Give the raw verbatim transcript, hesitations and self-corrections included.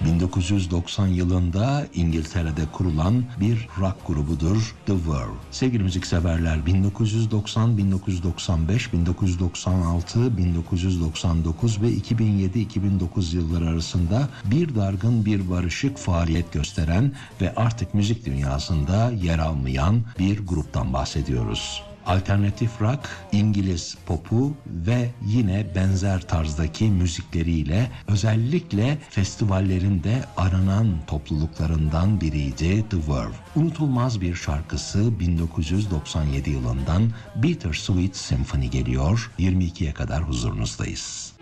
bin dokuz yüz doksan yılında İngiltere'de kurulan bir rock grubudur The Verve. Sevgili müzikseverler, bin dokuz yüz doksan, bin dokuz yüz doksan beş, bin dokuz yüz doksan altı, bin dokuz yüz doksan dokuz ve iki bin yedi iki bin dokuz yılları arasında bir dargın bir barışık faaliyet gösteren ve artık müzik dünyasında yer almayan bir gruptan bahsediyoruz. Alternatif rock, İngiliz popu ve yine benzer tarzdaki müzikleriyle özellikle festivallerinde aranan topluluklarından biriydi The Verve. Unutulmaz bir şarkısı bin dokuz yüz doksan yedi yılından Bittersweet Symphony geliyor. yirmi ikiye kadar huzurunuzdayız.